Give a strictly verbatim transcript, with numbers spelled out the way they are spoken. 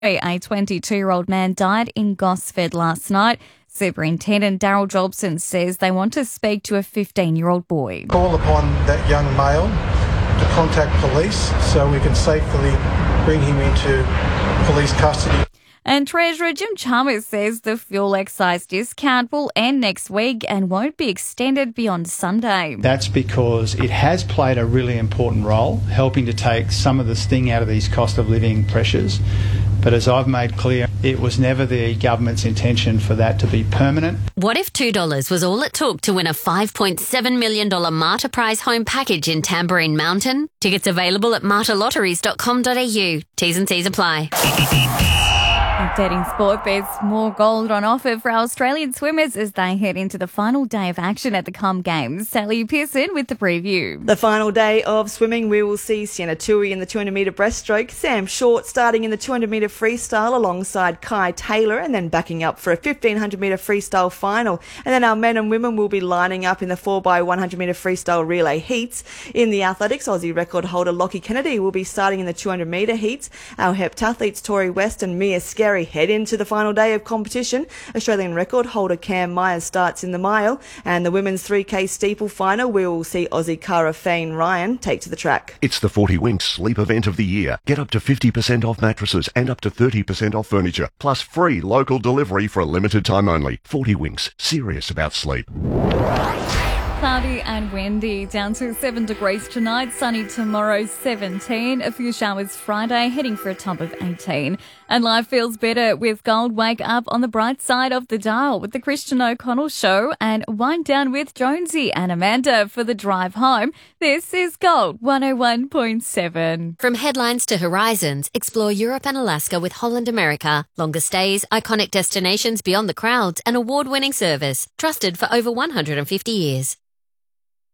A twenty-two-year-old man died in Gosford last night. Superintendent Daryl Jobson says they want to speak to a fifteen-year-old boy. Call upon that young male to contact police so we can safely bring him into police custody. And Treasurer Jim Chalmers says the fuel excise discount will end next week and won't be extended beyond Sunday. That's because it has played a really important role, helping to take some of the sting out of these cost of living pressures. But as I've made clear, it was never the government's intention for that to be permanent. What if two dollars was all it took to win a five point seven million dollars Marta Prize home package in Tamborine Mountain? Tickets available at marta lotteries dot com dot a u. T's and C's apply. Updating sport bets, more gold on offer for our Australian swimmers as they head into the final day of action at the Com Games. Sally Pearson with the preview. The final day of swimming, we will see Sienna Tui in the two hundred metre breaststroke, Sam Short starting in the two hundred metre freestyle alongside Kai Taylor, and then backing up for a fifteen hundred metre freestyle final. And then our men and women will be lining up in the four by one hundred metre freestyle relay heats. In the athletics, Aussie record holder Lockie Kennedy will be starting in the two hundred metre heats. Our heptathletes Tori West and Mia Skerry head into the final day of competition. Australian record holder Cam Myers starts in the mile, and the women's three K steeple final, we will see Aussie Cara Fane Ryan take to the track. It's the forty Winks sleep event of the year. Get up to fifty percent off mattresses and up to thirty percent off furniture, plus free local delivery for a limited time only. forty Winks, serious about sleep. Cloudy and windy, down to seven degrees tonight, sunny tomorrow, seventeen. A few showers Friday, heading for a top of eighteen. And life feels better with Gold. Wake up on the bright side of the dial with the Christian O'Connell Show, and wind down with Jonesy and Amanda for the drive home. This is Gold one oh one point seven. From headlines to horizons, explore Europe and Alaska with Holland America. Longer stays, iconic destinations beyond the crowds, and award-winning service. Trusted for over one hundred fifty years.